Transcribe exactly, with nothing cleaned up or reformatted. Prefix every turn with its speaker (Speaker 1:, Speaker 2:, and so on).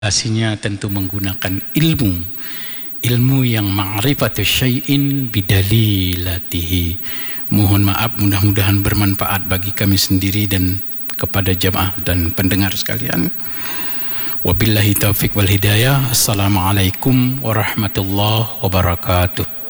Speaker 1: Aslinya tentu menggunakan ilmu ilmu yang ma'rifatu syai'in bidalilatihi. Mohon maaf, mudah-mudahan bermanfaat bagi kami sendiri dan kepada jamaah dan pendengar sekalian. Wabillahi taufiq wal hidayah. Assalamualaikum warahmatullahi wabarakatuh.